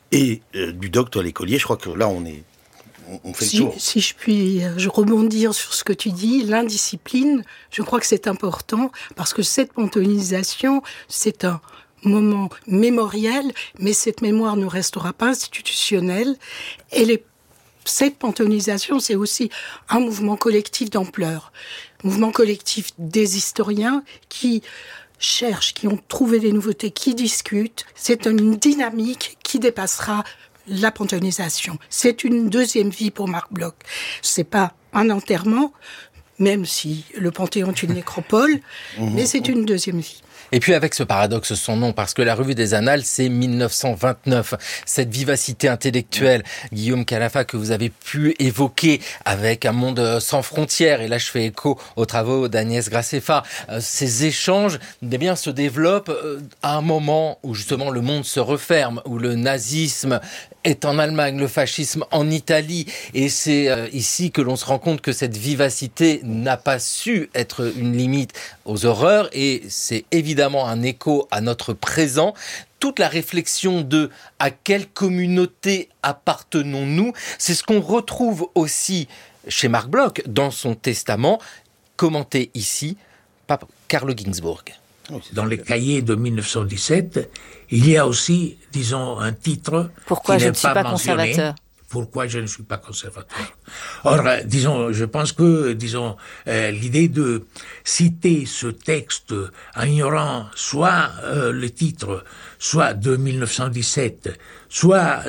et du docte à l'écolier. Je crois que là, on fait le tour. Si je puis rebondir sur ce que tu dis, l'indiscipline, je crois que c'est important, parce que cette panthéonisation, c'est un moment mémoriel, mais cette mémoire ne restera pas institutionnelle. Et cette panthéonisation, c'est aussi un mouvement collectif d'ampleur. Mouvement collectif des historiens qui cherchent, qui ont trouvé des nouveautés, qui discutent. C'est une dynamique qui dépassera la panthéonisation. C'est une deuxième vie pour Marc Bloch. C'est pas un enterrement, même si le Panthéon est une nécropole, mais c'est une deuxième vie. Et puis avec ce paradoxe sans nom, parce que la Revue des Annales, c'est 1929. Cette vivacité intellectuelle, Guillaume Khalaffa, que vous avez pu évoquer avec Un monde sans frontières, et là je fais écho aux travaux d'Agnès Graceffa, ces échanges se développent à un moment où justement le monde se referme, où le nazisme est en Allemagne, le fascisme en Italie, et c'est ici que l'on se rend compte que cette vivacité n'a pas su être une limite aux horreurs, et c'est évidemment un écho à notre présent. Toute la réflexion de à quelle communauté appartenons-nous, c'est ce qu'on retrouve aussi chez Marc Bloch dans son testament, commenté ici par Carlo Ginzburg. Dans les cahiers de 1917, il y a aussi, disons, un titre Pourquoi qui je n'est ne suis pas pas mentionné. conservateur. Pourquoi je ne suis pas conservateur. Or, disons, je pense que, l'idée de citer ce texte en ignorant soit le titre, soit de 1917, soit,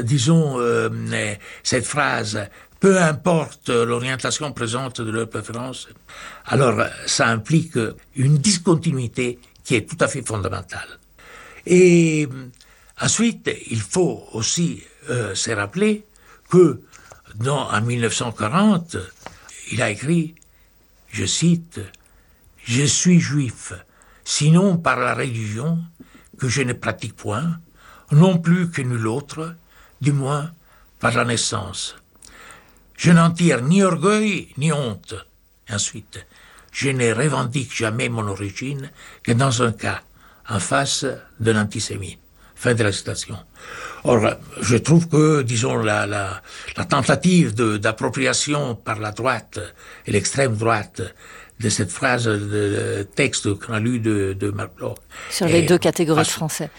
cette phrase « peu importe l'orientation présente de leur préférence », alors ça implique une discontinuité qui est tout à fait fondamentale. Et ensuite, il faut aussi se rappeler que en 1940, il a écrit, je cite, « Je suis juif, sinon par la religion, que je ne pratique point, non plus que nul autre, du moins par la naissance. Je n'en tire ni orgueil ni honte. » Ensuite, « Je ne revendique jamais mon origine que dans un cas, en face d'un antisémite. » Fin de la citation. Or, je trouve que, la tentative d'appropriation par la droite et l'extrême droite de cette phrase de texte qu'on a lu de Marc Bloch. Sur les deux catégories de Français.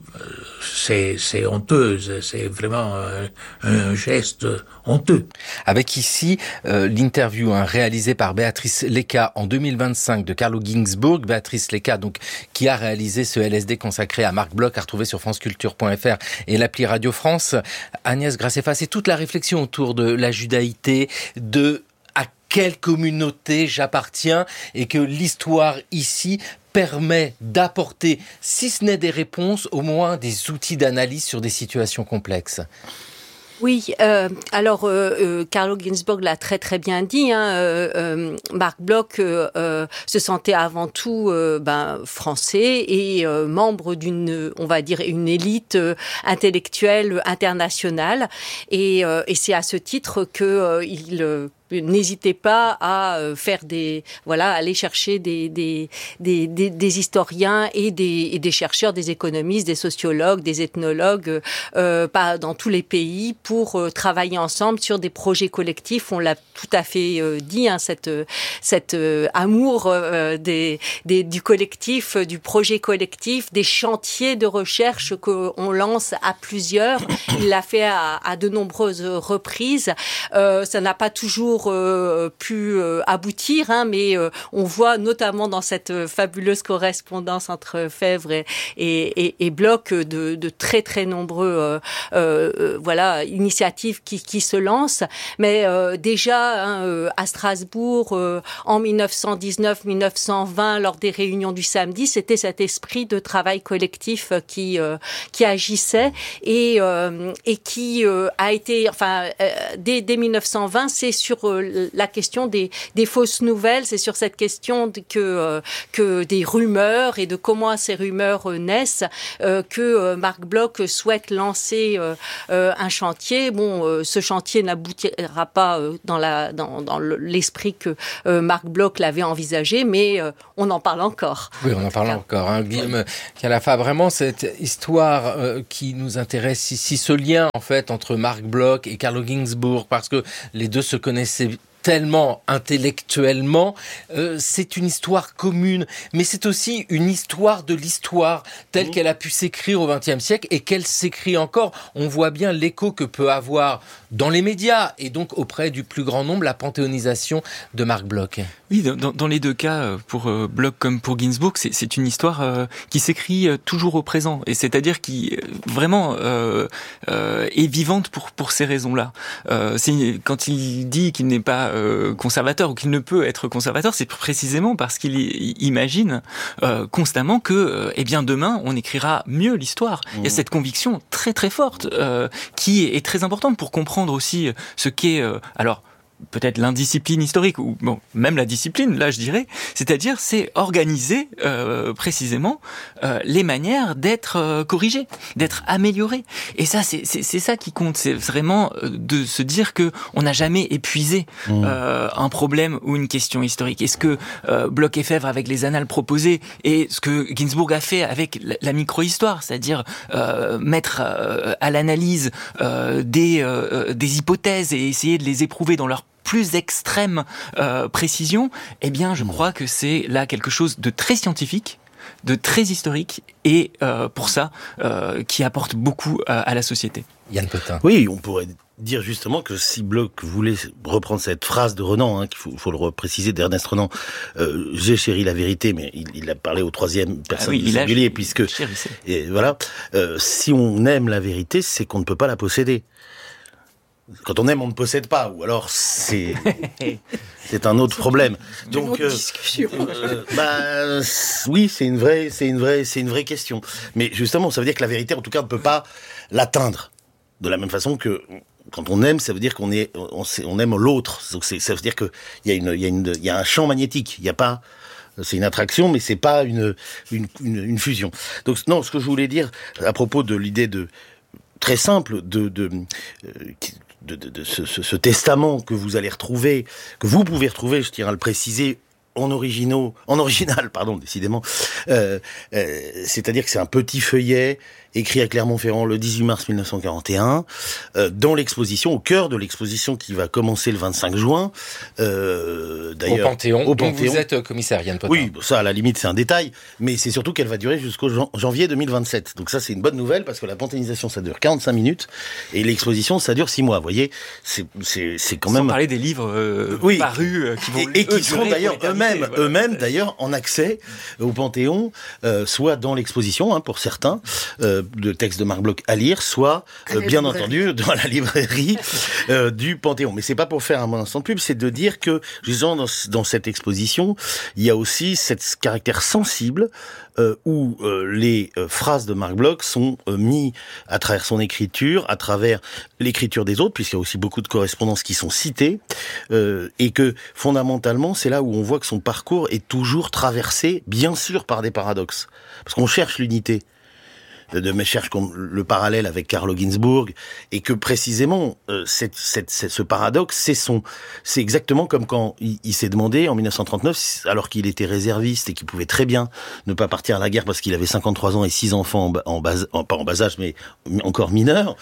C'est honteuse, c'est vraiment un geste honteux. Avec ici l'interview réalisée par Béatrice Lecca en 2025 de Carlo Ginzburg. Béatrice Lecca, donc, qui a réalisé ce LSD consacré à Marc Bloch, à retrouver sur franceculture.fr et l'appli Radio France. Agnès Graceffa, c'est toute la réflexion autour de la judaïté, de à quelle communauté j'appartiens, et que l'histoire ici permet d'apporter, si ce n'est des réponses, au moins des outils d'analyse sur des situations complexes. Oui, alors Carlo Ginzburg l'a très très bien dit. Marc Bloch se sentait avant tout français et membre d'une, on va dire, une élite intellectuelle internationale. Et c'est à ce titre que il n'hésitez pas à aller chercher des historiens et des chercheurs, des économistes, des sociologues, des ethnologues, dans tous les pays pour travailler ensemble sur des projets collectifs. On l'a tout à fait dit, cet amour du collectif, du projet collectif, des chantiers de recherche qu'on lance à plusieurs. Il l'a fait à de nombreuses reprises. Ça n'a pas toujours pu aboutir, mais on voit notamment dans cette fabuleuse correspondance entre Febvre et Bloch de très très nombreux initiatives qui se lancent. Mais déjà à Strasbourg en 1919-1920 lors des réunions du samedi, c'était cet esprit de travail collectif qui agissait et qui a été dès 1920, c'est sur la question des fausses nouvelles, c'est sur cette question que des rumeurs et de comment ces rumeurs naissent que Marc Bloch souhaite lancer un chantier. Bon, ce chantier n'aboutira pas dans l'esprit que Marc Bloch l'avait envisagé, mais on en parle encore. Oui, on en parle encore. Hein. Guillaume Khalafas, vraiment cette histoire qui nous intéresse ici, ce lien en fait entre Marc Bloch et Carlo Ginzburg, parce que les deux se connaissaient tellement intellectuellement, c'est une histoire commune, mais c'est aussi une histoire de l'histoire telle qu'elle a pu s'écrire au XXe siècle et qu'elle s'écrit encore. On voit bien l'écho que peut avoir dans les médias et donc auprès du plus grand nombre la panthéonisation de Marc Bloch. Oui, dans les deux cas, pour Bloch comme pour Ginzburg, c'est une histoire qui s'écrit toujours au présent, et c'est-à-dire qui vraiment est vivante pour ces raisons-là. Quand il dit qu'il n'est pas conservateur ou qu'il ne peut être conservateur, c'est précisément parce qu'il imagine constamment que eh bien demain on écrira mieux l'histoire. Il y a cette conviction très très forte qui est très importante pour comprendre aussi ce qu'est alors peut-être l'indiscipline historique, ou bon, même la discipline, là je dirais, c'est-à-dire c'est organiser précisément les manières d'être corrigées, d'être améliorées. Et ça, c'est ça qui compte, c'est vraiment de se dire que on n'a jamais épuisé un problème ou une question historique. Et ce que Bloch et Febvre avec les annales proposées, et ce que Ginzburg a fait avec la micro-histoire, c'est-à-dire mettre à l'analyse des hypothèses et essayer de les éprouver dans leur plus extrême précision, eh bien je crois que c'est là quelque chose de très scientifique, de très historique, et pour ça qui apporte beaucoup à la société. Yann Potin. Oui, on pourrait dire justement que si Bloch voulait reprendre cette phrase de Renan, qu'il faut le préciser, d'Ernest Renan, j'ai chéri la vérité, mais il a parlé au troisième personne singulier, puisque et voilà, si on aime la vérité, c'est qu'on ne peut pas la posséder. Quand on aime, on ne possède pas, ou alors c'est un autre problème. Donc, oui, c'est une vraie question. Mais justement, ça veut dire que la vérité, en tout cas, on ne peut pas l'atteindre. De la même façon que quand on aime, ça veut dire qu'on aime l'autre. Donc ça veut dire que il y a un champ magnétique. Il y a pas, c'est une attraction, mais c'est pas une fusion. Donc non, ce que je voulais dire à propos de l'idée très simple de ce testament que vous allez retrouver, que vous pouvez retrouver, je tiens à le préciser, en original, décidément. C'est-à-dire que c'est un petit feuillet écrit à Clermont-Ferrand le 18 mars 1941, dans l'exposition, au cœur de l'exposition qui va commencer le 25 juin. D'ailleurs, au Panthéon. Vous êtes commissaire, Yann Potin. Oui, ça, à la limite, c'est un détail, mais c'est surtout qu'elle va durer jusqu'au janvier 2027. Donc ça, c'est une bonne nouvelle, parce que la panthéonisation, ça dure 45 minutes, et l'exposition, ça dure 6 mois. Vous voyez, c'est quand même... Sans parler des livres parus, qui vont et qui seront d'ailleurs eux-mêmes d'ailleurs en accès au Panthéon, soit dans l'exposition, pour certains, de textes de Marc Bloch à lire, soit bien entendu dans la librairie du Panthéon. Mais c'est pas pour faire un instant de pub, c'est de dire que justement dans cette exposition, il y a aussi ce caractère sensible où les phrases de Marc Bloch sont mis à travers son écriture, à travers l'écriture des autres, puisqu'il y a aussi beaucoup de correspondances qui sont citées, et que fondamentalement, c'est là où on voit que son parcours est toujours traversé, bien sûr, par des paradoxes. Parce qu'on cherche l'unité. Me cherche le parallèle avec Carlo Ginzburg, et que précisément ce paradoxe, c'est exactement comme quand il s'est demandé en 1939, alors qu'il était réserviste et qu'il pouvait très bien ne pas partir à la guerre parce qu'il avait 53 ans et 6 enfants pas en bas âge, mais encore mineurs,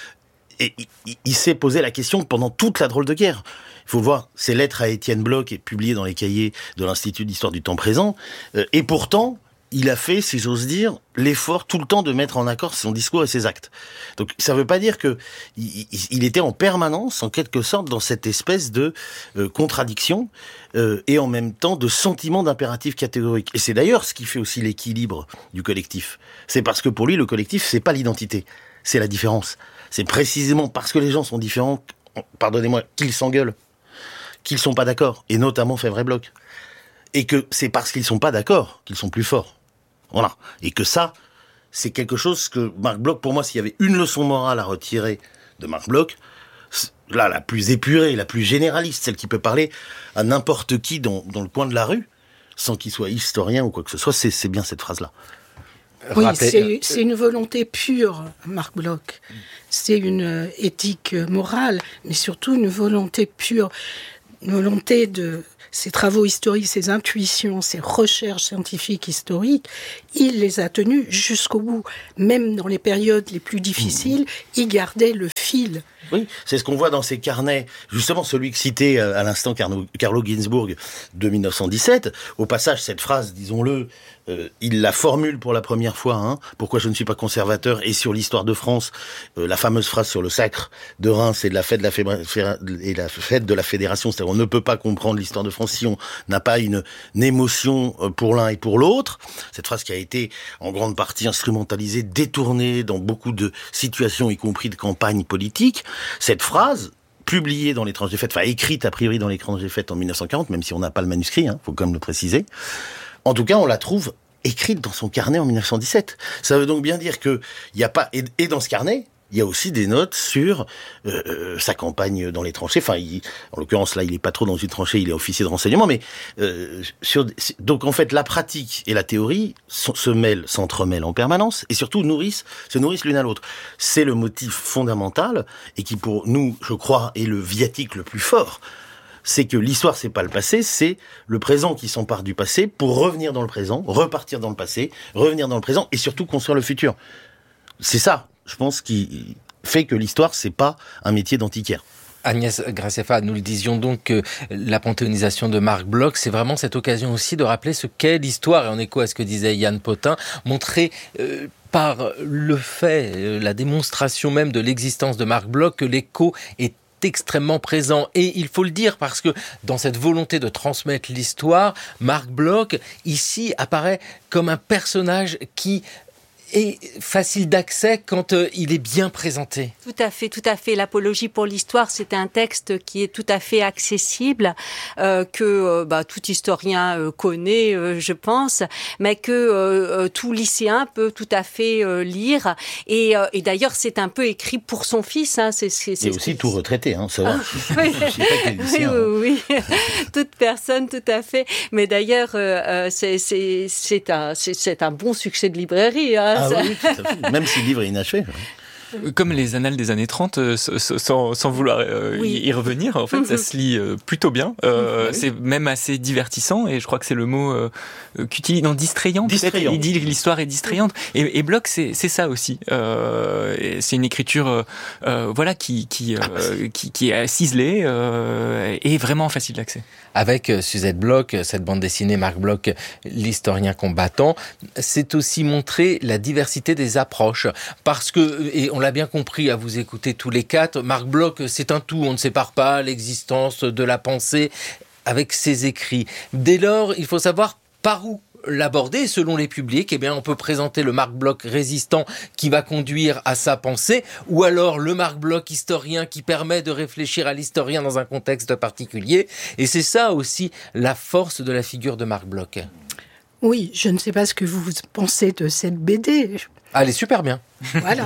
et il s'est posé la question pendant toute la drôle de guerre. Il faut voir, ces lettres à Étienne Bloch, publiées dans les cahiers de l'Institut d'histoire du temps présent, et pourtant il a fait, si j'ose dire, l'effort tout le temps de mettre en accord son discours et ses actes. Donc ça ne veut pas dire que il était en permanence, en quelque sorte, dans cette espèce de contradiction et en même temps de sentiment d'impératif catégorique. Et c'est d'ailleurs ce qui fait aussi l'équilibre du collectif. C'est parce que pour lui, le collectif, c'est pas l'identité, c'est la différence. C'est précisément parce que les gens sont différents, pardonnez-moi, qu'ils s'engueulent, qu'ils sont pas d'accord, et notamment Febvre et Bloch. Et que c'est parce qu'ils sont pas d'accord qu'ils sont plus forts. Voilà. Et que ça, c'est quelque chose que Marc Bloch, pour moi, s'il y avait une leçon morale à retirer de Marc Bloch, là, la plus épurée, la plus généraliste, celle qui peut parler à n'importe qui dans le coin de la rue, sans qu'il soit historien ou quoi que ce soit, c'est bien cette phrase-là. Oui, c'est une volonté pure, Marc Bloch. C'est une éthique morale, mais surtout une volonté pure. Une volonté de ses travaux historiques, ses intuitions, ses recherches scientifiques historiques, il les a tenues jusqu'au bout. Même dans les périodes les plus difficiles, il gardait le fil. Oui, c'est ce qu'on voit dans ses carnets. Justement, celui que citait à l'instant Carlo Ginzburg de 1917. Au passage, cette phrase, disons-le, il la formule pour la première fois. Pourquoi je ne suis pas conservateur, et sur l'histoire de France, la fameuse phrase sur le sacre de Reims et de la fête de la fédération. C'est-à-dire, on ne peut pas comprendre l'histoire de France si on n'a pas une émotion pour l'un et pour l'autre. Cette phrase qui a été en grande partie instrumentalisée, détournée dans beaucoup de situations, y compris de campagne politique. Cette phrase, publiée dans l'Étrange des Fêtes, enfin écrite a priori dans l'Étrange des Fêtes en 1940, même si on n'a pas le manuscrit, faut quand même le préciser. En tout cas, on la trouve écrite dans son carnet en 1917. Ça veut donc bien dire que il y a pas, et dans ce carnet, il y a aussi des notes sur sa campagne dans les tranchées. Enfin, en l'occurrence, là, il est pas trop dans une tranchée, il est officier de renseignement. Mais donc, en fait, la pratique et la théorie s'entremêlent en permanence, et surtout se nourrissent l'une à l'autre. C'est le motif fondamental, et qui, pour nous, je crois, est le viatique le plus fort. C'est que l'histoire, c'est pas le passé, c'est le présent qui s'empare du passé pour revenir dans le présent, repartir dans le passé, revenir dans le présent, et surtout construire le futur. C'est ça, je pense, qui fait que l'histoire, c'est pas un métier d'antiquaire. Agnès Graceffa, nous le disions donc que la panthéonisation de Marc Bloch, c'est vraiment cette occasion aussi de rappeler ce qu'est l'histoire, et en écho à ce que disait Yann Potin, montrer par le fait, la démonstration même de l'existence de Marc Bloch, que l'écho est extrêmement présent. Et il faut le dire parce que dans cette volonté de transmettre l'histoire, Marc Bloch, ici, apparaît comme un personnage qui est facile d'accès quand il est bien présenté. Tout à fait. L'apologie pour l'histoire, c'est un texte qui est tout à fait accessible, que tout historien connaît, je pense, mais que tout lycéen peut tout à fait lire. Et d'ailleurs, c'est un peu écrit pour son fils. Et aussi tout retraité, ça va. Oui. Toute personne, tout à fait. Mais d'ailleurs, c'est un bon succès de librairie. Oui, tout à fait. Même si le livre est inachevé. Comme les annales des années 30, sans vouloir y revenir, en fait, ça se lit plutôt bien. C'est même assez divertissant, et je crois que c'est le mot qu'utilise, distrayant. Il dit que l'histoire est distrayante. Et Bloch, c'est ça aussi. C'est une écriture, qui est ciselée et vraiment facile d'accès. Avec Suzette Bloch, cette bande dessinée Marc Bloch, l'historien combattant, c'est aussi montrer la diversité des approches. Parce que, et on l'a bien compris à vous écouter tous les quatre, Marc Bloch, c'est un tout. On ne sépare pas l'existence de la pensée avec ses écrits. Dès lors, il faut savoir par où l'aborder. Selon les publics, on peut présenter le Marc Bloch résistant qui va conduire à sa pensée, ou alors le Marc Bloch historien qui permet de réfléchir à l'historien dans un contexte particulier. Et c'est ça aussi la force de la figure de Marc Bloch. Oui, je ne sais pas ce que vous pensez de cette BD. Elle est super bien. Voilà.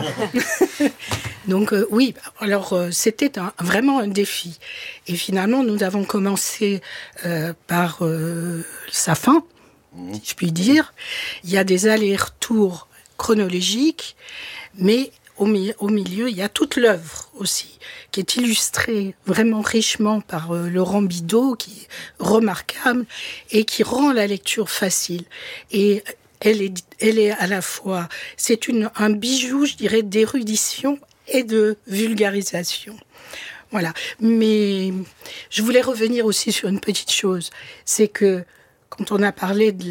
Donc oui, alors c'était vraiment un défi. Et finalement, nous avons commencé par sa fin, si je puis dire. Il y a des allers-retours chronologiques, mais au milieu, il y a toute l'œuvre aussi, qui est illustrée vraiment richement par Laurent Bidault, qui est remarquable et qui rend la lecture facile. Et elle est à la fois, c'est un bijou, je dirais, d'érudition et de vulgarisation. Voilà. Mais je voulais revenir aussi sur une petite chose, c'est que quand on a parlé de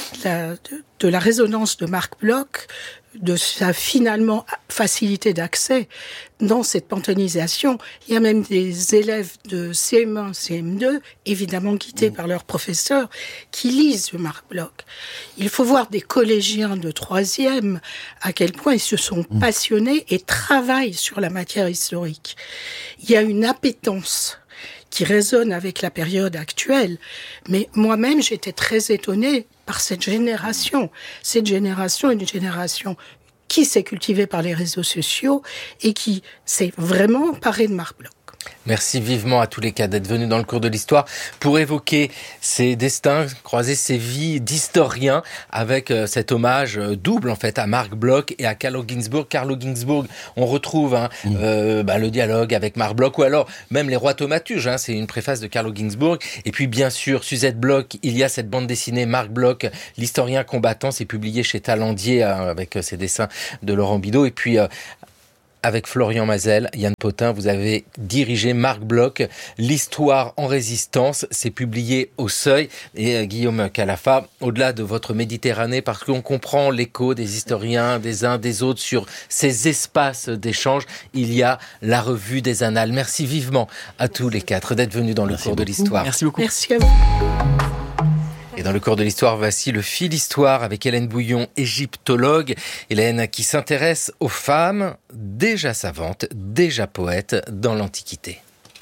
la résonance de Marc Bloch, de sa finalement facilité d'accès dans cette panthéonisation, il y a même des élèves de CM1, CM2, évidemment guidés par leurs professeurs, qui lisent Marc Bloch. Il faut voir des collégiens de 3e à quel point ils se sont passionnés et travaillent sur la matière historique. Il y a une appétence qui résonne avec la période actuelle. Mais moi-même, j'étais très étonnée par cette génération. Cette génération est une génération qui s'est cultivée par les réseaux sociaux et qui s'est vraiment emparée de Marc Bloch. Merci vivement à tous les quatre d'être venus dans le cours de l'histoire pour évoquer ces destins, croiser ces vies d'historiens avec cet hommage double en fait à Marc Bloch et à Carlo Ginzburg. Carlo Ginzburg, on retrouve le dialogue avec Marc Bloch ou alors même Les Rois thaumaturges, c'est une préface de Carlo Ginzburg. Et puis bien sûr, Suzette Bloch, il y a cette bande dessinée Marc Bloch, l'historien combattant, c'est publié chez Talandier avec ses dessins de Laurent Bidot. Et puis avec Florian Mazel, Yann Potin, vous avez dirigé Marc Bloch, l'histoire en résistance, c'est publié au Seuil. Et Guillaume Calafa, au-delà de votre Méditerranée, parce qu'on comprend l'écho des historiens, des uns, des autres, sur ces espaces d'échange, il y a la revue des Annales. Merci vivement à tous les quatre d'être venus dans le cours de l'histoire. Merci beaucoup. Merci à vous. Et dans le cours de l'histoire, voici le fil histoire avec Hélène Bouillon, égyptologue. Hélène qui s'intéresse aux femmes, déjà savantes, déjà poètes dans l'Antiquité.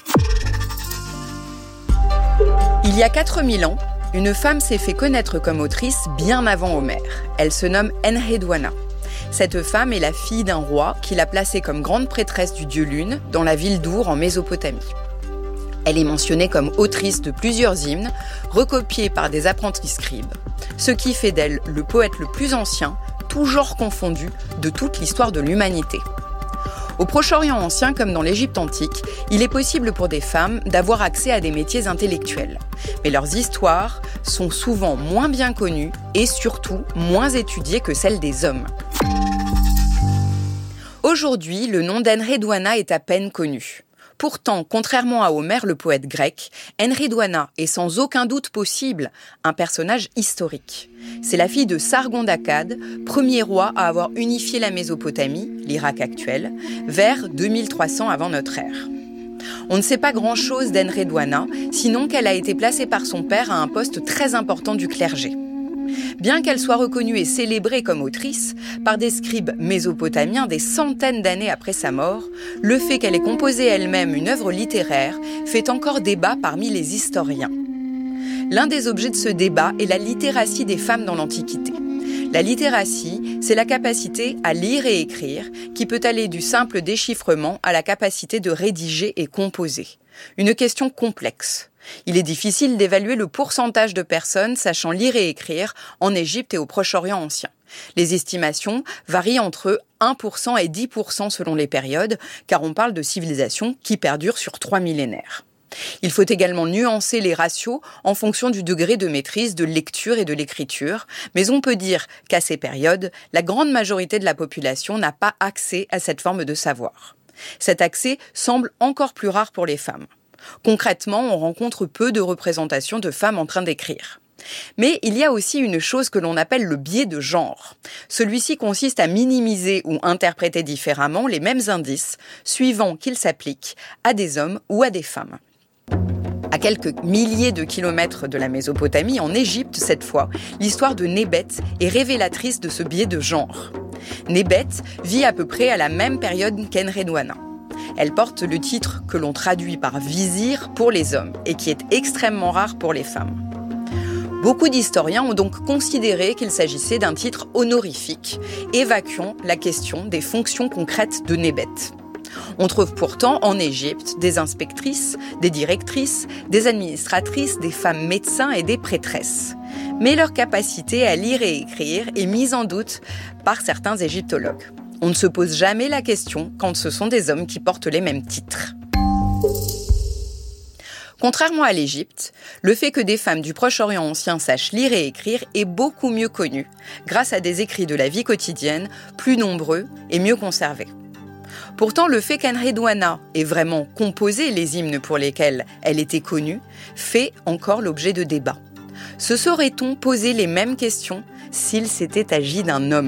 Il y a 4000 ans, une femme s'est fait connaître comme autrice bien avant Homère. Elle se nomme Enheduanna. Cette femme est la fille d'un roi qui l'a placée comme grande prêtresse du dieu Lune dans la ville d'Our en Mésopotamie. Elle est mentionnée comme autrice de plusieurs hymnes, recopiés par des apprentis scribes, ce qui fait d'elle le poète le plus ancien, tout genre confondu, de toute l'histoire de l'humanité. Au Proche-Orient ancien comme dans l'Égypte antique, il est possible pour des femmes d'avoir accès à des métiers intellectuels. Mais leurs histoires sont souvent moins bien connues et surtout moins étudiées que celles des hommes. Aujourd'hui, le nom d'Enheduanna est à peine connu. Pourtant, contrairement à Homère, le poète grec, Enheduanna est sans aucun doute possible un personnage historique. C'est la fille de Sargon d'Akkad, premier roi à avoir unifié la Mésopotamie, l'Irak actuel, vers 2300 avant notre ère. On ne sait pas grand-chose d'Enheduanna, sinon qu'elle a été placée par son père à un poste très important du clergé. Bien qu'elle soit reconnue et célébrée comme autrice par des scribes mésopotamiens des centaines d'années après sa mort, le fait qu'elle ait composé elle-même une œuvre littéraire fait encore débat parmi les historiens. L'un des objets de ce débat est la littératie des femmes dans l'Antiquité. La littératie, c'est la capacité à lire et écrire, qui peut aller du simple déchiffrement à la capacité de rédiger et composer. Une question complexe. Il est difficile d'évaluer le pourcentage de personnes sachant lire et écrire en Égypte et au Proche-Orient ancien. Les estimations varient entre 1% et 10% selon les périodes, car on parle de civilisations qui perdurent sur 3 millénaires. Il faut également nuancer les ratios en fonction du degré de maîtrise de lecture et de l'écriture, mais on peut dire qu'à ces périodes, la grande majorité de la population n'a pas accès à cette forme de savoir. Cet accès semble encore plus rare pour les femmes. Concrètement, on rencontre peu de représentations de femmes en train d'écrire. Mais il y a aussi une chose que l'on appelle le biais de genre. Celui-ci consiste à minimiser ou interpréter différemment les mêmes indices, suivant qu'ils s'appliquent à des hommes ou à des femmes. À quelques milliers de kilomètres de la Mésopotamie, en Égypte cette fois, l'histoire de Nébet est révélatrice de ce biais de genre. Nébet vit à peu près à la même période qu'Enheduanna. Elle porte le titre que l'on traduit par vizir pour les hommes et qui est extrêmement rare pour les femmes. Beaucoup d'historiens ont donc considéré qu'il s'agissait d'un titre honorifique, évacuant la question des fonctions concrètes de Nébet. On trouve pourtant en Égypte des inspectrices, des directrices, des administratrices, des femmes médecins et des prêtresses. Mais leur capacité à lire et écrire est mise en doute par certains égyptologues. On ne se pose jamais la question quand ce sont des hommes qui portent les mêmes titres. Contrairement à l'Égypte, le fait que des femmes du Proche-Orient ancien sachent lire et écrire est beaucoup mieux connu, grâce à des écrits de la vie quotidienne plus nombreux et mieux conservés. Pourtant, le fait qu'Enheduanna ait vraiment composé les hymnes pour lesquels elle était connue fait encore l'objet de débats. Se serait-on posé les mêmes questions s'il s'était agi d'un homme ?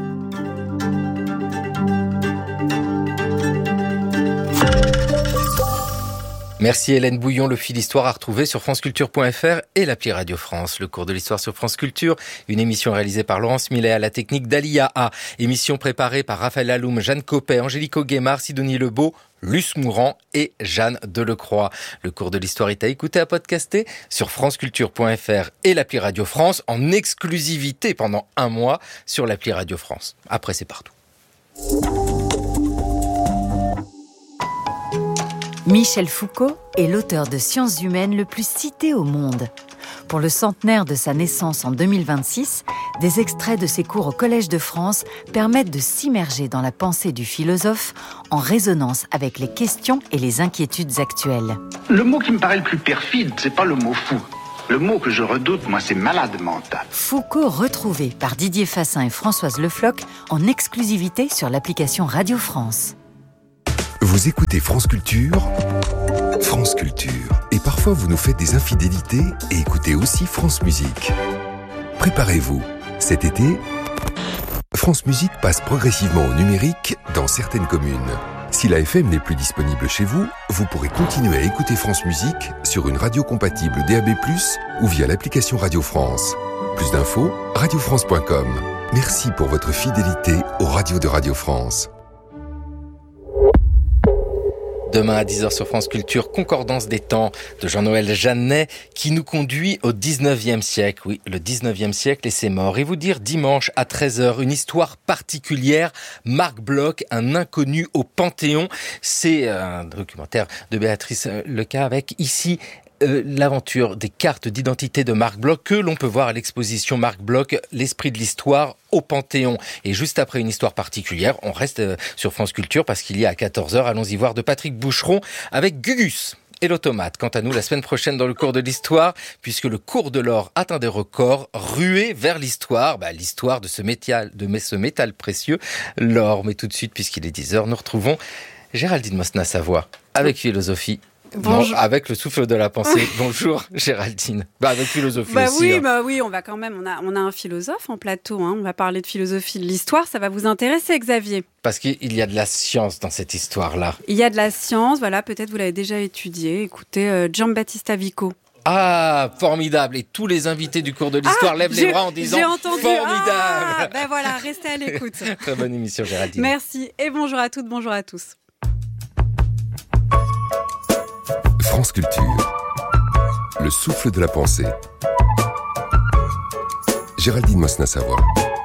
Merci Hélène Bouillon, le fil histoire à retrouver sur franceculture.fr et l'appli Radio France. Le cours de l'histoire sur France Culture, une émission réalisée par Laurence Millet à la technique d'Alia A. Émission préparée par Raphaël Laloum, Jeanne Copet, Angélique Auguemard, Sidonie Lebeau, Luce Mourant et Jeanne Delecroix. Le cours de l'histoire est à écouter, à podcaster sur franceculture.fr et l'appli Radio France en exclusivité pendant 1 mois sur l'appli Radio France. Après, c'est partout. Michel Foucault est l'auteur de sciences humaines le plus cité au monde. Pour le centenaire de sa naissance en 2026, des extraits de ses cours au Collège de France permettent de s'immerger dans la pensée du philosophe en résonance avec les questions et les inquiétudes actuelles. Le mot qui me paraît le plus perfide, c'est pas le mot fou. Le mot que je redoute, moi, c'est malade mental. Foucault retrouvé par Didier Fassin et Françoise Le Floch en exclusivité sur l'application Radio France. Vous écoutez France Culture, France Culture. Et parfois vous nous faites des infidélités et écoutez aussi France Musique. Préparez-vous, cet été, France Musique passe progressivement au numérique dans certaines communes. Si la FM n'est plus disponible chez vous, vous pourrez continuer à écouter France Musique sur une radio compatible DAB+, ou via l'application Radio France. Plus d'infos, radiofrance.com. Merci pour votre fidélité aux radios de Radio France. Demain à 10h sur France Culture, Concordance des temps de Jean-Noël Jeannet qui nous conduit au 19e siècle. Oui, le 19e siècle et ses morts. Et vous dire dimanche à 13h, une histoire particulière. Marc Bloch, un inconnu au Panthéon. C'est un documentaire de Béatrice Leca avec ici l'aventure des cartes d'identité de Marc Bloch que l'on peut voir à l'exposition Marc Bloch, l'esprit de l'histoire au Panthéon. Et juste après une histoire particulière, on reste sur France Culture parce qu'il y a à 14h, allons-y voir de Patrick Boucheron avec Gugus et l'automate. Quant à nous, la semaine prochaine dans le cours de l'histoire, puisque le cours de l'or atteint des records, rué vers l'histoire, l'histoire de ce métal précieux, l'or. Mais tout de suite, puisqu'il est 10h, nous retrouvons Géraldine Mosna-Savoie avec philosophie. Bonjour. Non, avec le souffle de la pensée. Bonjour Géraldine. Avec philosophie aussi. Oui, on va quand même. On a un philosophe en plateau. On va parler de philosophie de l'histoire. Ça va vous intéresser, Xavier. Parce qu'il y a de la science dans cette histoire-là. Il y a de la science. Voilà, peut-être vous l'avez déjà étudié. Écoutez, Giambattista Vico. Ah, formidable. Et tous les invités du cours de l'histoire lèvent les bras en disant formidable. Voilà, restez à l'écoute. Très bonne émission, Géraldine. Merci et bonjour à toutes, bonjour à tous. France Culture, le souffle de la pensée. Géraldine Mosna-Savoie.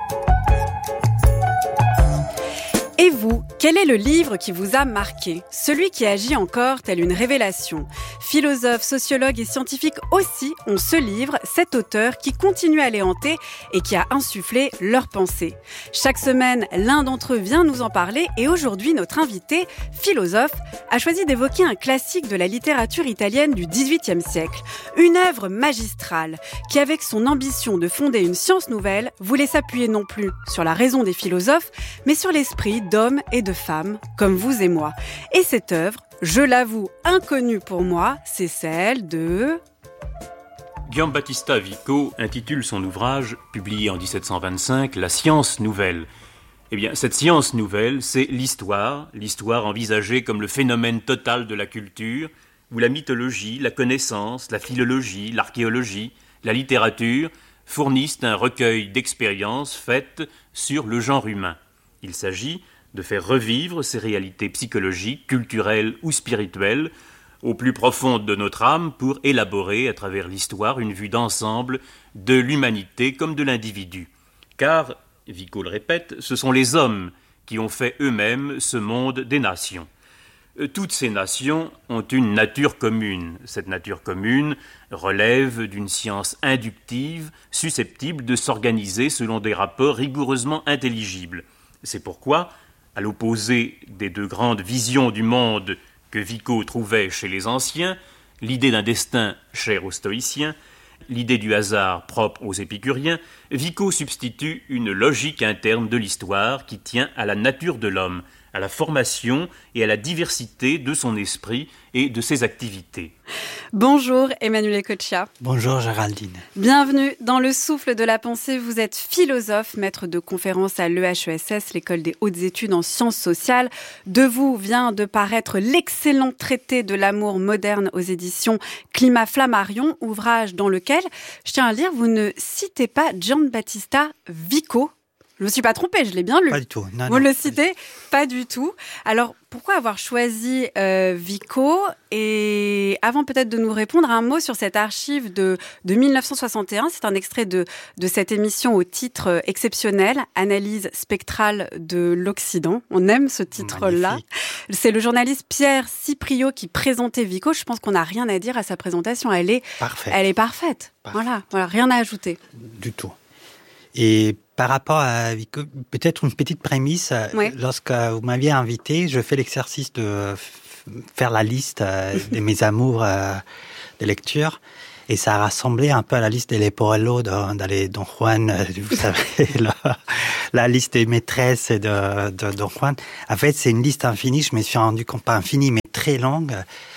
Et vous, quel est le livre qui vous a marqué ? Celui qui agit encore telle une révélation. Philosophes, sociologues et scientifiques aussi ont ce livre, cet auteur qui continue à les hanter et qui a insufflé leurs pensées. Chaque semaine, l'un d'entre eux vient nous en parler et aujourd'hui, notre invité, philosophe, a choisi d'évoquer un classique de la littérature italienne du XVIIIe siècle. Une œuvre magistrale qui, avec son ambition de fonder une science nouvelle, voulait s'appuyer non plus sur la raison des philosophes, mais sur l'esprit d'hommes et de femmes comme vous et moi. Et cette œuvre, je l'avoue inconnue pour moi, c'est celle de... Giambattista Vico intitule son ouvrage, publié en 1725, La science nouvelle. Eh bien, cette science nouvelle, c'est l'histoire envisagée comme le phénomène total de la culture, où la mythologie, la connaissance, la philologie, l'archéologie, la littérature fournissent un recueil d'expériences faites sur le genre humain. Il s'agit de faire revivre ces réalités psychologiques, culturelles ou spirituelles au plus profond de notre âme pour élaborer à travers l'histoire une vue d'ensemble de l'humanité comme de l'individu. Car, Vico le répète, ce sont les hommes qui ont fait eux-mêmes ce monde des nations. Toutes ces nations ont une nature commune. Cette nature commune relève d'une science inductive susceptible de s'organiser selon des rapports rigoureusement intelligibles. C'est pourquoi, à l'opposé des deux grandes visions du monde que Vico trouvait chez les anciens, l'idée d'un destin cher aux stoïciens, l'idée du hasard propre aux épicuriens, Vico substitue une logique interne de l'histoire qui tient à la nature de l'homme, à la formation et à la diversité de son esprit et de ses activités. Bonjour Emmanuel Ecoccia. Bonjour Géraldine. Bienvenue dans le souffle de la pensée. Vous êtes philosophe, maître de conférences à l'EHESS, l'école des hautes études en sciences sociales. De vous vient de paraître l'excellent traité de l'amour moderne aux éditions Climat Flammarion, ouvrage dans lequel, je tiens à lire, vous ne citez pas Giambattista Vico. Je ne me suis pas trompée, je l'ai bien lu. Pas du tout. Vous le citez, pas du tout. Alors, pourquoi avoir choisi Vico? Et avant peut-être de nous répondre, un mot sur cette archive de 1961. C'est un extrait de cette émission au titre exceptionnel, Analyse spectrale de l'Occident. On aime ce titre-là. Magnifique. C'est le journaliste Pierre Cipriot qui présentait Vico. Je pense qu'on n'a rien à dire à sa présentation. Elle est parfaite. Voilà, rien à ajouter. Du tout. Et par rapport à Vico, peut-être une petite prémisse. Oui. Lorsque vous m'aviez invité, je fais l'exercice de faire la liste de mes amours de lecture. Et ça a rassemblé un peu à la liste des Leporello dans les Don Juan, vous savez, la liste des maîtresses de Don Juan. En fait, c'est une liste infinie. Je me suis rendu compte, pas infinie, mais très longue.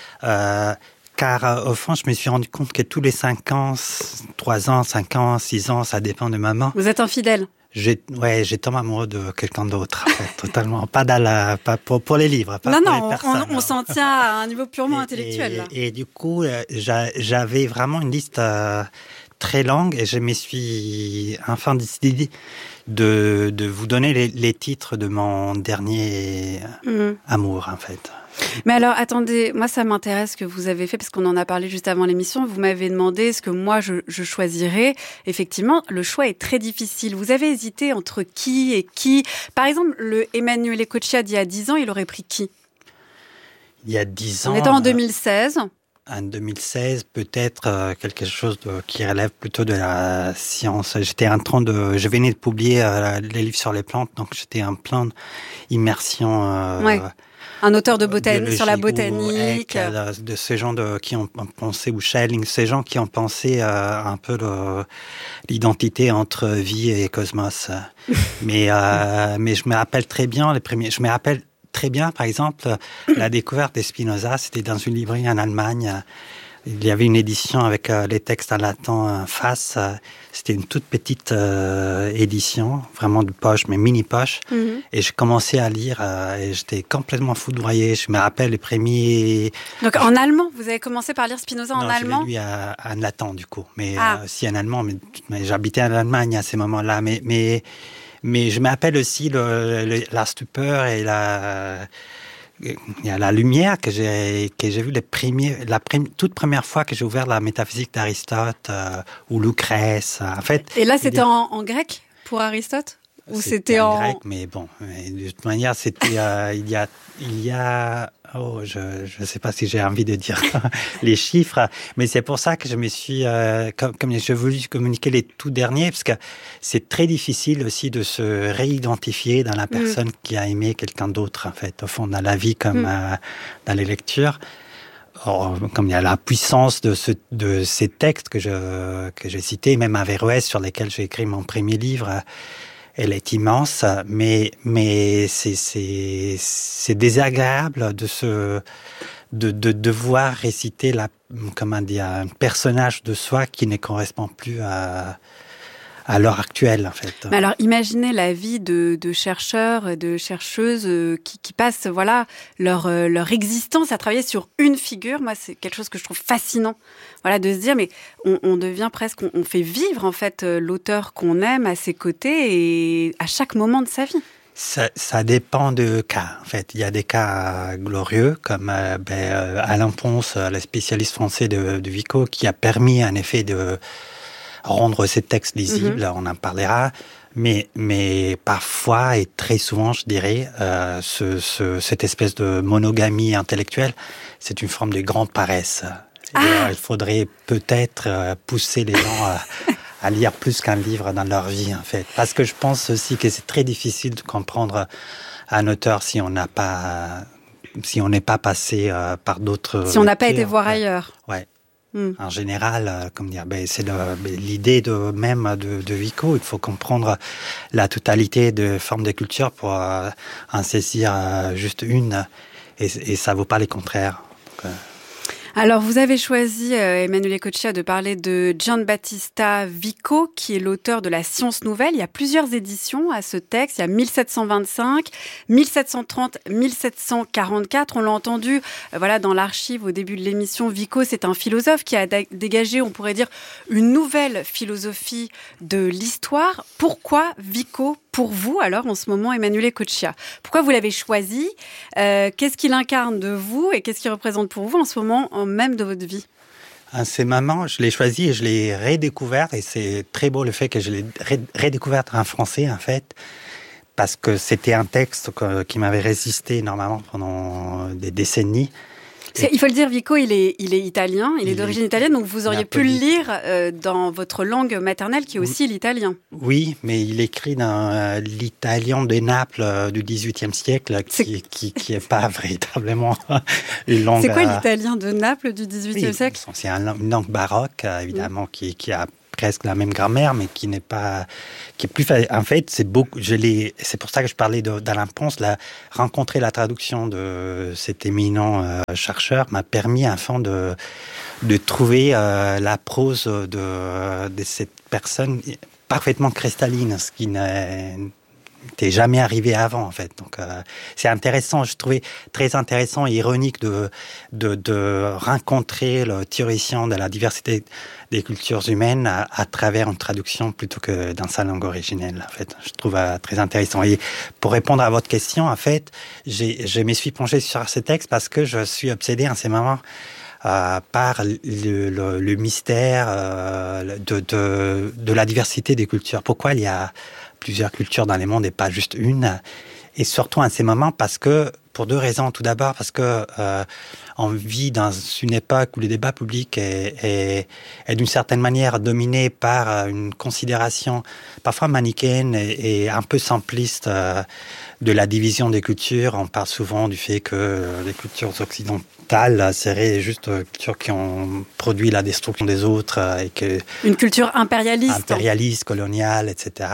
Car au fond, je me suis rendu compte que tous les 5 ans, 3 ans, 5 ans, 6 ans, ça dépend de maman. Vous êtes infidèle? J'ai tombé amoureux de quelqu'un d'autre, en fait, totalement. Pas pour les livres, pas pour les personnes. On s'en tient à un niveau purement intellectuel. Là. Et du coup, j'avais vraiment une liste très longue et je me suis enfin décidé de vous donner les titres de mon dernier amour, en fait. Mais alors, attendez, moi ça m'intéresse ce que vous avez fait, parce qu'on en a parlé juste avant l'émission. Vous m'avez demandé ce que moi je choisirais. Effectivement, le choix est très difficile. Vous avez hésité entre qui et qui? Par exemple, le Emanuele Ecochia d'il y a 10 ans, il aurait pris qui? Il y a 10 ans... On était en 2016. En 2016, peut-être quelque chose qui relève plutôt de la science. Je venais de publier les livres sur les plantes, donc j'étais en pleine immersion... Un auteur de botanique, sur la botanique. De ces gens qui ont pensé, ou Schelling, ces gens qui ont pensé un peu l'identité entre vie et cosmos. mais je me rappelle très bien par exemple, la découverte de Spinoza, c'était dans une librairie en Allemagne. Il y avait une édition avec les textes en latin en face. C'était une toute petite édition, vraiment de poche, mais mini poche. Mm-hmm. Et j'ai commencé à lire et j'étais complètement foudroyé. Je me rappelle les premiers... Donc en allemand, vous avez commencé par lire Spinoza en allemand? Non, je l'ai lu en latin du coup, mais aussi en allemand. Mais j'habitais en Allemagne à ces moments-là. Mais je me rappelle aussi la stupeur et il y a la lumière que j'ai vue toute première fois que j'ai ouvert la métaphysique d'Aristote ou Lucrèce. En fait. Et là, c'était en grec pour Aristote? Ou c'était en grec, mais bon, de toute manière, c'était il y a je ne sais pas si j'ai envie de dire les chiffres, mais c'est pour ça que je me suis, comme j'ai voulu communiquer les tout derniers, parce que c'est très difficile aussi de se réidentifier dans la personne qui a aimé quelqu'un d'autre, en fait, au fond, dans la vie comme dans les lectures. Or, comme il y a la puissance de ces textes que j'ai cités, même Averroès, sur lesquels j'ai écrit mon premier livre, elle est immense, mais c'est désagréable de devoir réciter un personnage de soi qui ne correspond plus à l'heure actuelle, en fait. Mais alors, imaginez la vie de chercheurs et de chercheuses qui passent, leur existence à travailler sur une figure. Moi, c'est quelque chose que je trouve fascinant. Voilà, de se dire, mais on devient presque, on fait vivre, en fait, l'auteur qu'on aime à ses côtés et à chaque moment de sa vie. Ça dépend de cas, en fait. Il y a des cas glorieux, comme Alain Ponce, le spécialiste français de Vico, qui a permis, en effet, de rendre ces textes lisibles, on en parlera, mais parfois et très souvent, je dirais, cette espèce de monogamie intellectuelle, c'est une forme de grande paresse. Il faudrait peut-être pousser les gens à lire plus qu'un livre dans leur vie, en fait. Parce que je pense aussi que c'est très difficile de comprendre un auteur si on n'est pas passé par d'autres... Si on n'a pas été voir ailleurs. Ouais. En général, c'est l'idée de Vico. Il faut comprendre la totalité de formes de culture pour en saisir juste une, et ça ne vaut pas les contraires. Donc, Alors, vous avez choisi, Emanuele Ecochia, de parler de Giambattista Vico, qui est l'auteur de La Science nouvelle. Il y a plusieurs éditions à ce texte. Il y a 1725, 1730, 1744. On l'a entendu, dans l'archive au début de l'émission. Vico, c'est un philosophe qui a dégagé, on pourrait dire, une nouvelle philosophie de l'histoire. Pourquoi Vico? pour vous, alors, en ce moment, Emanuele Coccia? Pourquoi vous l'avez choisi? Qu'est-ce qu'il incarne de vous et qu'est-ce qu'il représente pour vous en ce moment même de votre vie? C'est maman, je l'ai choisi et je l'ai redécouvert, et c'est très beau le fait que je l'ai redécouvert en français, en fait, parce que c'était un texte qui m'avait résisté énormément pendant des décennies. Il faut le dire, Vico, il est italien, il est d'origine italienne, donc vous auriez pu le lire dans votre langue maternelle, qui est aussi l'italien. Oui, mais il écrit dans l'italien de Naples du XVIIIe siècle, qui est pas véritablement une langue... C'est quoi l'italien de Naples du XVIIIe siècle? C'est une langue baroque, évidemment, qui a presque la même grammaire, mais qui n'est pas, qui est plus facile. En fait, c'est pour ça que je parlais d'Alain Ponce. Rencontrer la traduction de cet éminent chercheur m'a permis, enfin, de trouver la prose de cette personne parfaitement cristalline, ce qui n'était jamais arrivé avant, en fait. Donc, c'est intéressant. Je trouvais très intéressant et ironique de rencontrer le théoricien de la diversité des cultures humaines à travers une traduction plutôt que dans sa langue originelle. En fait, je trouve très intéressant. Et pour répondre à votre question, en fait, je me suis penché sur ce texte parce que je suis obsédé en ces moments par le mystère de la diversité des cultures. Pourquoi il y a plusieurs cultures dans le monde et pas juste une? Et surtout en ces moments parce que, pour deux raisons. Tout d'abord parce que on vit dans une époque où le débat public est d'une certaine manière dominé par une considération parfois manichéenne et un peu simpliste de la division des cultures. On parle souvent du fait que les cultures occidentales seraient juste cultures qui ont produit la destruction des autres et que une culture impérialiste, coloniale, etc.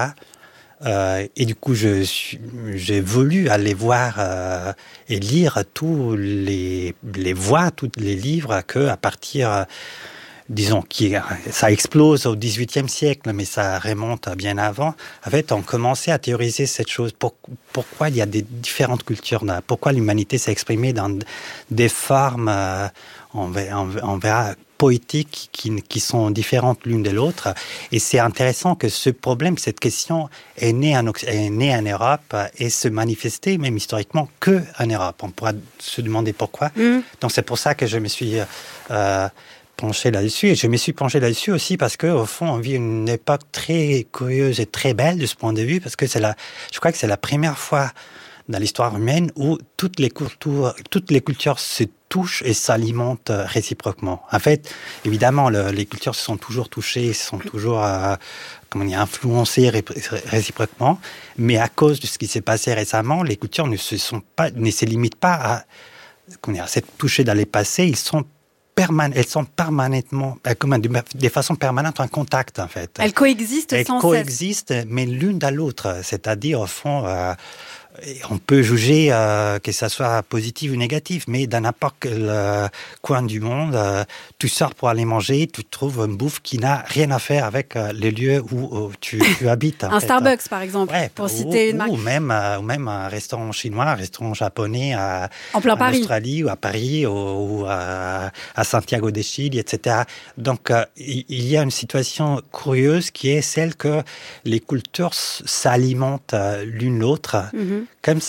Et du coup, j'ai voulu aller voir et lire tous les livres que, à partir, disons, ça explose au XVIIIe siècle, mais ça remonte à bien avant. En fait, on commençait à théoriser cette chose. Pourquoi il y a des différentes cultures là? Pourquoi l'humanité s'est exprimée dans des formes, on verra, poétiques qui sont différentes l'une de l'autre. Et c'est intéressant que ce problème, cette question est née en Europe et se manifestait même historiquement que en Europe. On pourra se demander pourquoi. Donc c'est pour ça que je me suis penché là-dessus. Et je me suis penché là-dessus aussi parce que, au fond, on vit une époque très curieuse et très belle de ce point de vue, parce que je crois que c'est la première fois dans l'histoire humaine où toutes les cultures se touchent et s'alimentent réciproquement. En fait, évidemment, les cultures se sont toujours touchées, se sont toujours influencées réciproquement, mais à cause de ce qui s'est passé récemment, les cultures ne se limitent pas à s'être touchées dans les passés. Elles sont permanentement, de façon permanente en contact, en fait. Elles coexistent sans cesse. Elles coexistent, mais l'une dans l'autre. C'est-à-dire, au fond, on peut juger que ça soit positif ou négatif, mais dans n'importe quel coin du monde, tu sors pour aller manger, tu trouves une bouffe qui n'a rien à faire avec les lieux où tu habites. Un Starbucks, par exemple, pour citer une marque. Ou même un restaurant chinois, un restaurant japonais en plein Paris. Australie, ou à Paris, ou à Santiago de Chile, etc. Donc, il y a une situation curieuse qui est celle que les cultures s'alimentent l'une l'autre. Comme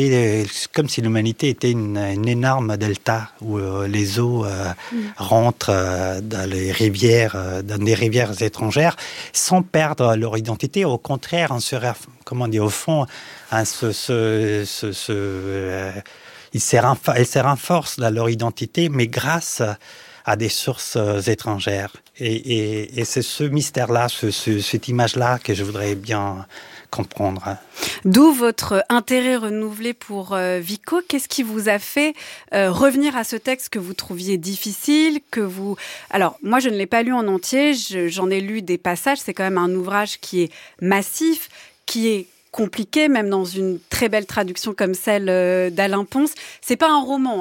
si l'humanité était une énorme delta où les eaux rentrent dans des rivières étrangères sans perdre leur identité. Au contraire, on serait, au fond, elles se renforcent dans leur identité, mais grâce à des sources étrangères. Et c'est ce mystère-là, cette image-là que je voudrais bien comprendre. D'où votre intérêt renouvelé pour Vico. Qu'est-ce qui vous a fait revenir à ce texte que vous trouviez difficile, Alors, moi, je ne l'ai pas lu en entier, j'en ai lu des passages, c'est quand même un ouvrage qui est massif, qui est compliqué, même dans une très belle traduction comme celle d'Alain Ponce. C'est pas un roman, hein.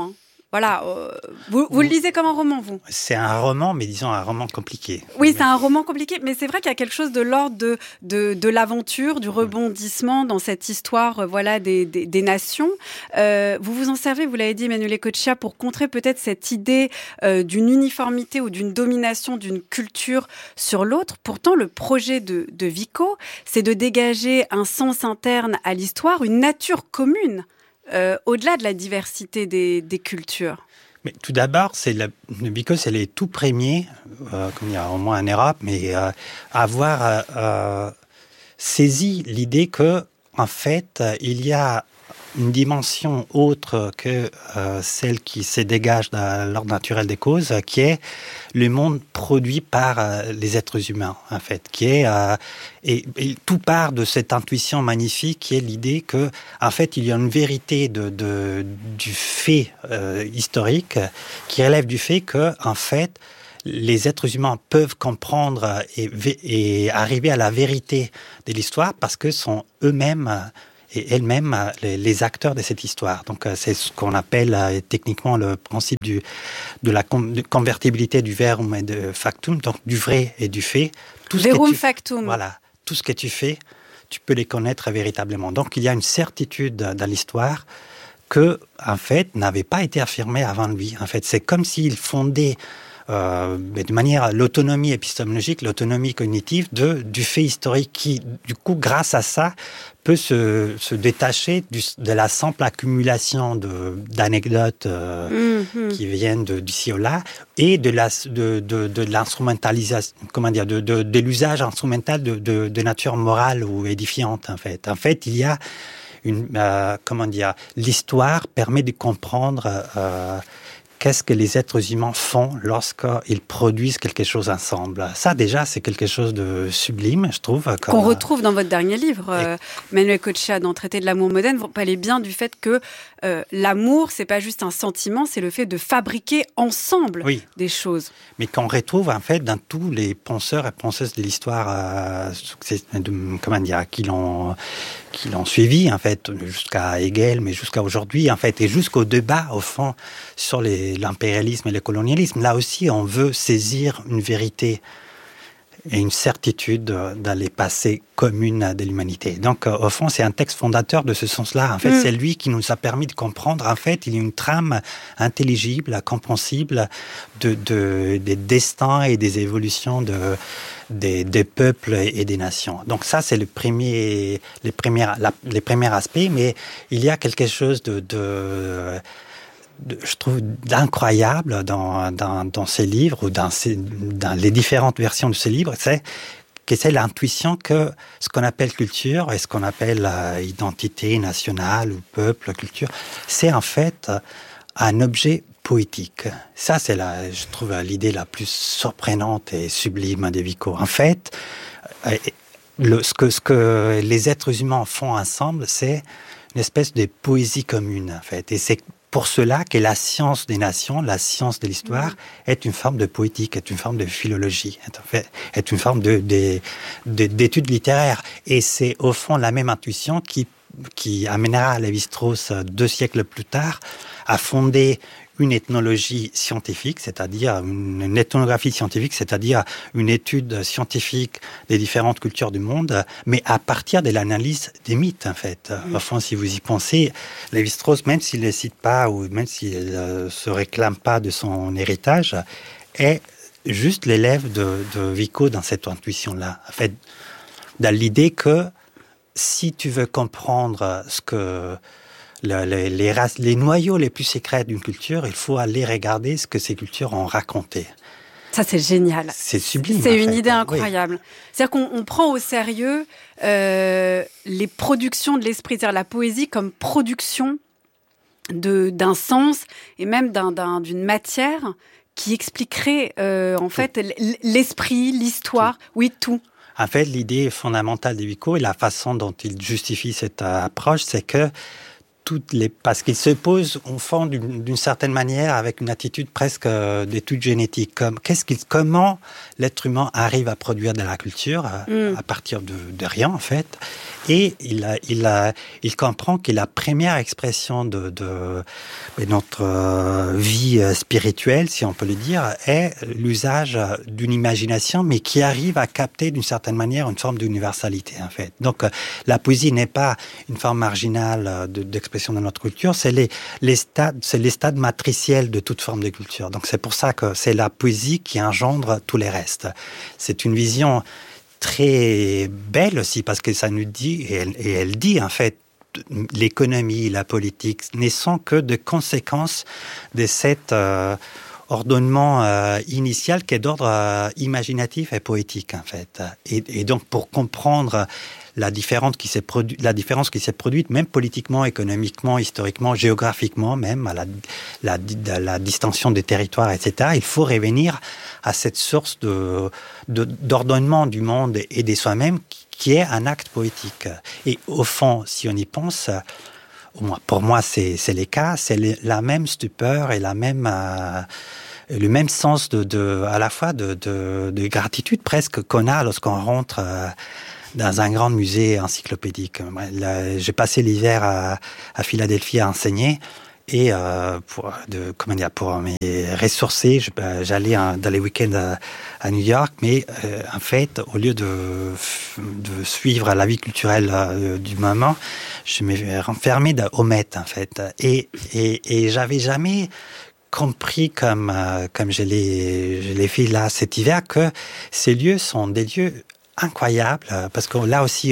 Voilà, vous le lisez comme un roman, vous? C'est un roman, mais disons un roman compliqué. Oui, c'est un roman compliqué, mais c'est vrai qu'il y a quelque chose de l'ordre de l'aventure, du rebondissement dans cette histoire, voilà, des nations. Vous vous en servez, vous l'avez dit, Emmanuel Ecochia, pour contrer peut-être cette idée d'une uniformité ou d'une domination d'une culture sur l'autre. Pourtant, le projet de Vico, c'est de dégager un sens interne à l'histoire, une nature commune. Au-delà de la diversité des cultures. Mais tout d'abord, Vico, c'est les tout premiers, comme il y a au moins en Europe, mais avoir saisi l'idée que, en fait, il y a une dimension autre que celle qui se dégage dans l'ordre naturel des causes, qui est le monde produit par les êtres humains, en fait, qui est et tout part de cette intuition magnifique qui est l'idée que, en fait, il y a une vérité du fait historique qui relève du fait que, en fait, les êtres humains peuvent comprendre et arriver à la vérité de l'histoire parce que sont eux-mêmes et elles-mêmes les acteurs de cette histoire. Donc c'est ce qu'on appelle techniquement le principe de la convertibilité du verum et de factum, donc du vrai et du fait. Verum factum. Voilà, tout ce que tu fais, tu peux les connaître véritablement. Donc il y a une certitude dans l'histoire que, en fait, n'avait pas été affirmée avant lui. En fait, c'est comme s'il fondait de manière l'autonomie épistémologique, l'autonomie cognitive du fait historique qui, du coup, grâce à ça, peut se détacher de la simple accumulation d'anecdotes qui viennent d'ici ou là et de l'instrumentalisation, comment dire, de l'usage instrumental de nature morale ou édifiante, en fait. En fait, il y a l'histoire permet de comprendre qu'est-ce que les êtres humains font lorsqu'ils produisent quelque chose ensemble. Ça, déjà, c'est quelque chose de sublime, je trouve. Qu'on retrouve dans votre dernier livre, Emmanuel Ecochia, dans Traité de l'amour moderne. Vous parlez bien du fait que l'amour, c'est pas juste un sentiment, c'est le fait de fabriquer ensemble des choses. Mais qu'on retrouve, en fait, dans tous les penseurs et penseuses de l'histoire, qui l'ont suivi, en fait, jusqu'à Hegel, mais jusqu'à aujourd'hui, en fait, et jusqu'au débat, au fond, sur l'impérialisme et le colonialisme. Là aussi, on veut saisir une vérité et une certitude dans les passés communs de l'humanité. Donc, au fond, c'est un texte fondateur de ce sens-là. En fait, c'est lui qui nous a permis de comprendre. En fait, il y a une trame intelligible, compréhensible des destins et des évolutions des peuples et des nations. Donc ça, c'est les premiers aspects, mais il y a quelque chose je trouve d'incroyable dans ces livres ou dans les différentes versions de ces livres, c'est l'intuition que ce qu'on appelle culture et ce qu'on appelle identité nationale ou peuple, culture, c'est en fait un objet poétique. Ça, c'est je trouve l'idée la plus surprenante et sublime de Vico. En fait, ce que les êtres humains font ensemble, c'est une espèce de poésie commune, en fait. Et c'est pour cela que la science des nations, la science de l'histoire, est une forme de poétique, est une forme de philologie, est une forme d'étude littéraire. Et c'est au fond la même intuition qui amènera Lévi-Strauss 2 siècles plus tard à fonder une ethnologie scientifique, c'est-à-dire une ethnographie scientifique, c'est-à-dire une étude scientifique des différentes cultures du monde, mais à partir de l'analyse des mythes, en fait. Au fond, si vous y pensez, Lévi-Strauss, même s'il ne les cite pas, ou même s'il ne se réclame pas de son héritage, est juste l'élève de Vico dans cette intuition-là. En fait, dans l'idée que si tu veux comprendre ce que les noyaux les plus secrets d'une culture, il faut aller regarder ce que ces cultures ont raconté. Ça, c'est génial. C'est sublime. C'est une idée incroyable. Oui. C'est-à-dire qu'on prend au sérieux les productions de l'esprit, c'est-à-dire la poésie comme production d'un sens et même d'une matière qui expliquerait en fait l'esprit, l'histoire, tout. En fait, l'idée fondamentale de Vico et la façon dont il justifie cette approche, c'est que parce qu'il se pose au fond d'une certaine manière avec une attitude presque d'étude génétique, comme comment l'être humain arrive à produire de la culture à partir de rien en fait, et il comprend que la première expression de notre vie spirituelle, si on peut le dire, est l'usage d'une imagination, mais qui arrive à capter d'une certaine manière une forme d'universalité en fait. Donc la poésie n'est pas une forme marginale d'expression de notre culture, c'est les stades matriciels de toute forme de culture. Donc c'est pour ça que c'est la poésie qui engendre tous les restes. C'est une vision très belle aussi, parce que ça nous dit, et elle dit en fait, l'économie, la politique ne sont que de conséquences de cet ordonnement initial qui est d'ordre imaginatif et poétique en fait. Et donc pour comprendre la différence qui s'est produite, même politiquement, économiquement, historiquement, géographiquement, même à la distinction des territoires, etc. Il faut revenir à cette source d'ordonnement du monde et de soi-même qui est un acte poétique. Et au fond, si on y pense, pour moi, c'est le cas, c'est la même stupeur et le même sens à la fois de gratitude presque qu'on a lorsqu'on rentre dans un grand musée encyclopédique. J'ai passé l'hiver à Philadelphie à enseigner et pour me ressourcer, j'allais dans les week-ends à New York, mais en fait, au lieu de suivre la vie culturelle du moment, je me renfermais au Met en fait, et j'avais jamais compris comme je l'ai fait là cet hiver, que ces lieux sont des lieux incroyables, parce que là aussi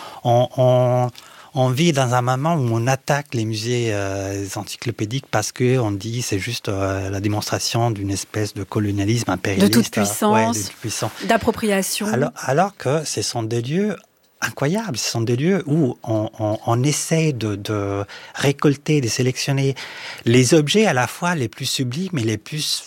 on vit dans un moment où on attaque les musées encyclopédiques parce que on dit c'est juste la démonstration d'une espèce de colonialisme impérialiste, de toute puissance, d'appropriation, alors que ce sont des lieux incroyables. Ce sont des lieux où on essaie de récolter, de sélectionner les objets à la fois les plus sublimes et les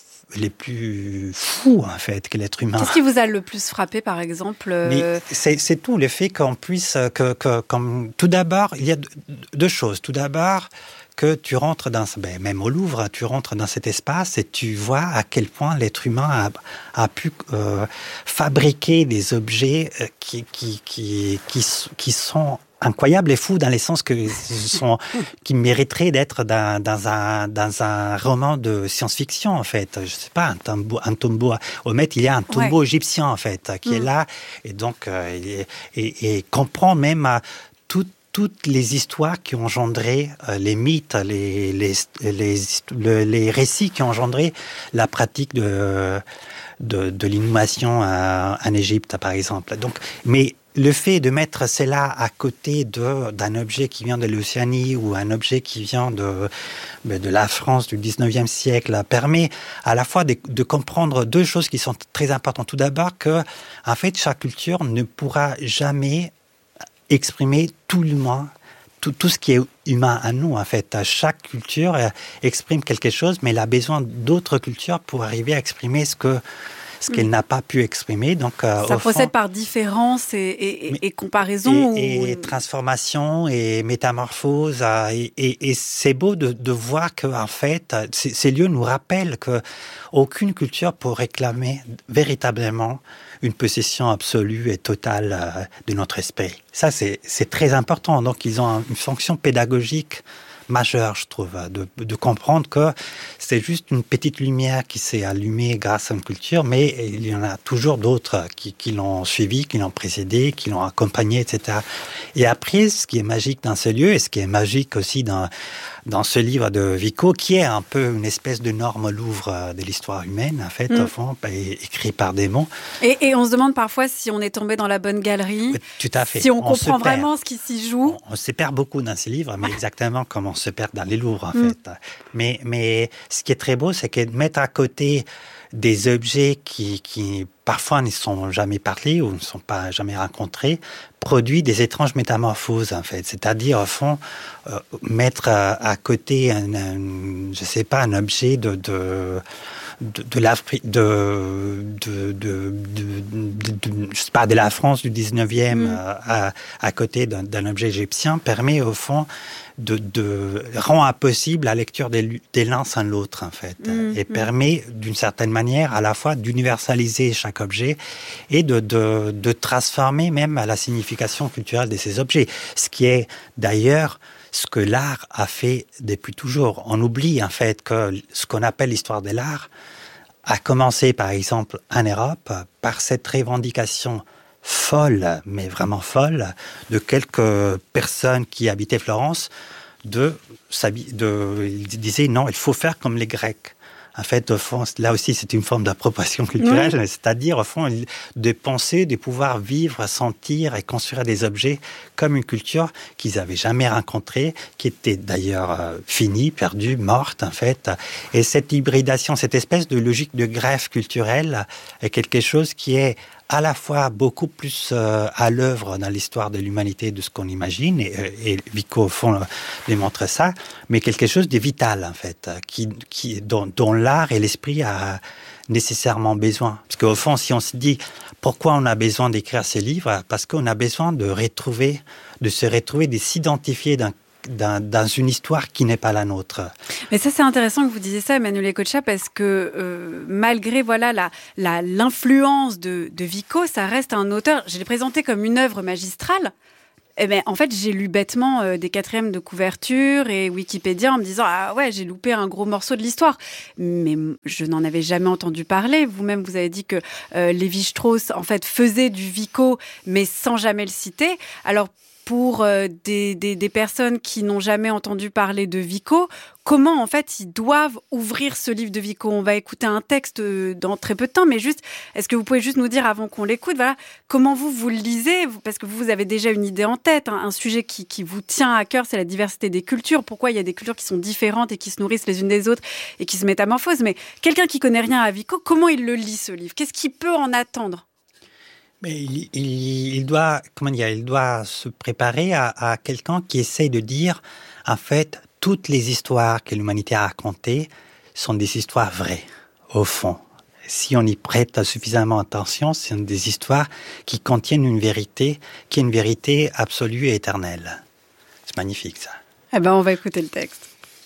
plus fous en fait que l'être humain. Qu'est-ce qui vous a le plus frappé par exemple? Mais c'est tout le fait qu'on puisse comme tout d'abord il y a deux choses. Tout d'abord que tu rentres même au Louvre, tu rentres dans cet espace et tu vois à quel point l'être humain a pu fabriquer des objets qui sont incroyables et fous dans les sens qui mériteraient d'être dans un roman de science-fiction en fait. Je sais pas, un tombeau au Met, il y a un tombeau égyptien en fait qui est là, et donc et comprend même toutes les histoires qui ont engendré les mythes, les récits qui ont engendré la pratique de l'inhumation en Égypte par exemple. Donc, mais le fait de mettre cela à côté d'un objet qui vient de l'Océanie ou un objet qui vient de la France du 19e siècle permet à la fois de comprendre deux choses qui sont très importantes. Tout d'abord que, en fait, chaque culture ne pourra jamais exprimer tout ce qui est humain à nous, en fait. Chaque culture exprime quelque chose, mais elle a besoin d'autres cultures pour arriver à exprimer ce qu'elle n'a pas pu exprimer. Donc, ça procède par différence et comparaison. Et transformation et métamorphose. Et c'est beau de voir que, en fait, ces lieux nous rappellent qu'aucune culture peut réclamer véritablement une possession absolue et totale de notre esprit. Ça, c'est très important. Donc, ils ont une fonction pédagogique majeure, je trouve, de comprendre que c'est juste une petite lumière qui s'est allumée grâce à une culture, mais il y en a toujours d'autres qui l'ont suivi, qui l'ont précédé, qui l'ont accompagné, etc. Et après, ce qui est magique dans ce lieu, et ce qui est magique aussi dans ce livre de Vico, qui est un peu une espèce de norme Louvre de l'histoire humaine, en fait, au fond, écrit par des mots. Et on se demande parfois si on est tombé dans la bonne galerie. Tout à fait. Si on comprend vraiment ce qui s'y joue. On se perd beaucoup dans ces livres, mais exactement comme on se perd dans les Louvres, en fait. Mais ce qui est très beau, c'est que mettre à côté des objets qui parfois ne sont jamais parlés ou ne sont pas jamais rencontrés, produit des étranges métamorphoses, en fait. C'est-à-dire, au fond, mettre à côté un objet de l'Afrique, je sais pas, de la France du 19e à côté d'un objet égyptien permet au fond rend impossible la lecture des l'un sans l'autre, en fait, et permet d'une certaine manière à la fois d'universaliser chaque objet et de transformer même la signification culturelle de ces objets, ce qui est d'ailleurs ce que l'art a fait depuis toujours. On oublie en fait que ce qu'on appelle l'histoire de l'art a commencé par exemple en Europe par cette revendication folle, mais vraiment folle, de quelques personnes qui habitaient Florence, ils disaient non, il faut faire comme les Grecs. En fait, au fond, là aussi, c'est une forme d'appropriation culturelle, c'est-à-dire, au fond, de penser, de pouvoir vivre, sentir et construire des objets comme une culture qu'ils n'avaient jamais rencontrée, qui était d'ailleurs finie, perdue, morte, en fait. Et cette hybridation, cette espèce de logique de greffe culturelle est quelque chose qui est à la fois beaucoup plus à l'œuvre dans l'histoire de l'humanité de ce qu'on imagine, et Vico, au fond, démontre ça, mais quelque chose de vital, en fait, dont l'art et l'esprit a nécessairement besoin. Parce qu'au fond, si on se dit pourquoi on a besoin d'écrire ces livres, parce qu'on a besoin de se retrouver, de s'identifier dans une histoire qui n'est pas la nôtre. Mais ça, c'est intéressant que vous disiez ça, Emmanuel Ecocha, parce que malgré l'influence de Vico, ça reste un auteur, je l'ai présenté comme une œuvre magistrale. Eh ben, en fait, j'ai lu bêtement des 4e de couverture et Wikipédia en me disant « Ah ouais, j'ai loupé un gros morceau de l'histoire ». Mais je n'en avais jamais entendu parler. Vous-même, vous avez dit que Lévi-Strauss, en fait, faisait du Vico, mais sans jamais le citer. Alors, pour des personnes qui n'ont jamais entendu parler de Vico, comment en fait ils doivent ouvrir ce livre de Vico? On va écouter un texte dans très peu de temps, mais juste, est-ce que vous pouvez juste nous dire avant qu'on l'écoute, voilà, comment vous le lisez? Parce que vous avez déjà une idée en tête, hein, un sujet qui vous tient à cœur, c'est la diversité des cultures. Pourquoi il y a des cultures qui sont différentes et qui se nourrissent les unes des autres et qui se métamorphosent? Mais quelqu'un qui connaît rien à Vico, comment il le lit ce livre? Qu'est-ce qu'il peut en attendre? Mais il doit se préparer à quelqu'un qui essaie de dire, en fait, toutes les histoires que l'humanité a racontées sont des histoires vraies, au fond. Si on y prête suffisamment attention, ce sont des histoires qui contiennent une vérité, qui est une vérité absolue et éternelle. C'est magnifique, ça. Eh ben, on va écouter le texte.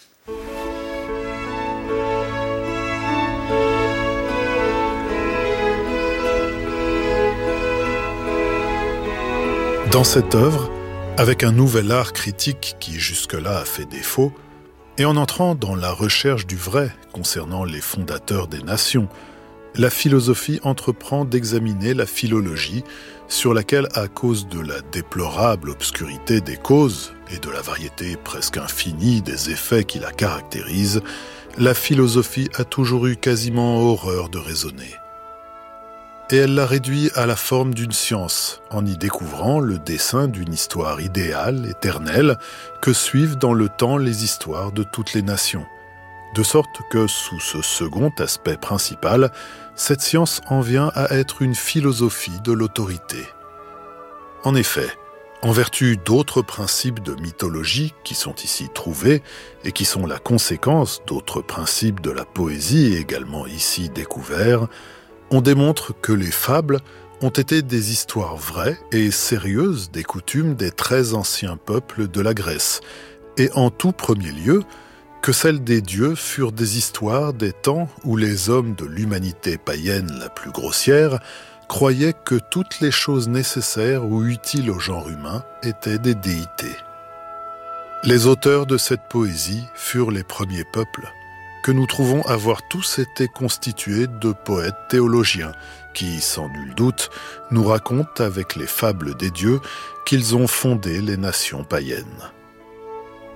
Dans cette œuvre, avec un nouvel art critique qui jusque-là a fait défaut, et en entrant dans la recherche du vrai concernant les fondateurs des nations, la philosophie entreprend d'examiner la philologie sur laquelle, à cause de la déplorable obscurité des causes et de la variété presque infinie des effets qui la caractérisent, la philosophie a toujours eu quasiment horreur de raisonner. Et elle l'a réduit à la forme d'une science, en y découvrant le dessin d'une histoire idéale, éternelle, que suivent dans le temps les histoires de toutes les nations. De sorte que, sous ce second aspect principal, cette science en vient à être une philosophie de l'autorité. En effet, en vertu d'autres principes de mythologie qui sont ici trouvés et qui sont la conséquence d'autres principes de la poésie également ici découverts, on démontre que les fables ont été des histoires vraies et sérieuses des coutumes des très anciens peuples de la Grèce, et en tout premier lieu, que celles des dieux furent des histoires des temps où les hommes de l'humanité païenne la plus grossière croyaient que toutes les choses nécessaires ou utiles au genre humain étaient des déités. Les auteurs de cette poésie furent les premiers peuples, que nous trouvons avoir tous été constitués de poètes théologiens qui, sans nul doute, nous racontent avec les fables des dieux qu'ils ont fondé les nations païennes.